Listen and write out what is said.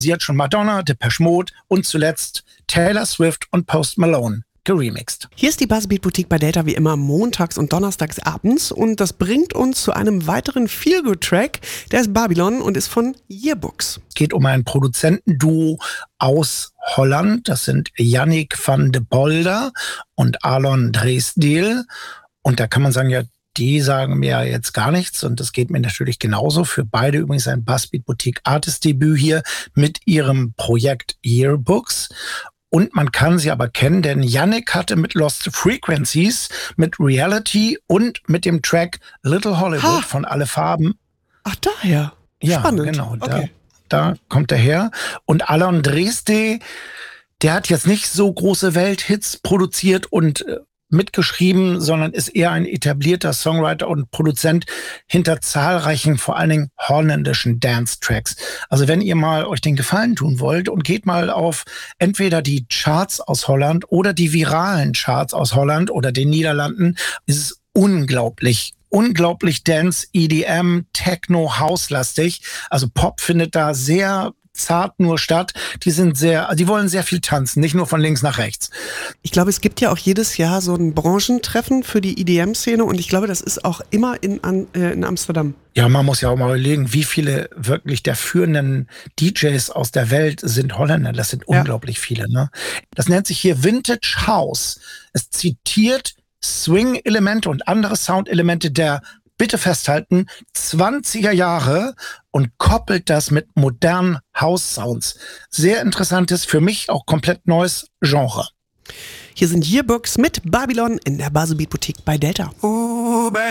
Sie hat schon Madonna, Depeche Mode und zuletzt Taylor Swift und Post Malone geremixed. Hier ist die Buzzbeat Boutique bei Delta wie immer montags und donnerstags abends und das bringt uns zu einem weiteren Feel-Good-Track. Der ist Babylon und ist von Yearbooks. Es geht um ein Produzentenduo aus Holland. Das sind Yannick van de Polder und Alon Dresdel. Und da kann man sagen, ja, die sagen mir jetzt gar nichts und das geht mir natürlich genauso. Für beide übrigens ein Buzzbeat Boutique Artist Debüt hier mit ihrem Projekt Yearbooks. Und man kann sie aber kennen, denn Yannick hatte mit Lost Frequencies, mit Reality und mit dem Track Little Hollywood von Alle Farben. Ach, daher. Spannend. Ja, genau. Okay. Da kommt er her. Und Alon Dresde, der hat jetzt nicht so große Welthits produziert und mitgeschrieben, sondern ist eher ein etablierter Songwriter und Produzent hinter zahlreichen, vor allen Dingen holländischen Dance-Tracks. Also wenn ihr mal euch den Gefallen tun wollt und geht mal auf entweder die Charts aus Holland oder die viralen Charts aus Holland oder den Niederlanden, ist es unglaublich Dance, EDM, Techno, House-lastig. Also Pop findet da sehr zart nur statt. Die wollen sehr viel tanzen, nicht nur von links nach rechts. Ich glaube, es gibt ja auch jedes Jahr so ein Branchentreffen für die EDM-Szene und ich glaube, das ist auch immer in Amsterdam. Ja, man muss ja auch mal überlegen, wie viele wirklich der führenden DJs aus der Welt sind Holländer. Das sind unglaublich viele, ne? Das nennt sich hier Vintage House. Es zitiert Swing-Elemente und andere Sound-Elemente der, bitte festhalten, 20er Jahre und koppelt das mit modernen House-Sounds. Sehr interessantes, für mich auch komplett neues Genre. Hier sind Yearbooks mit Babylon in der Buzzbeat Boutique bei Delta.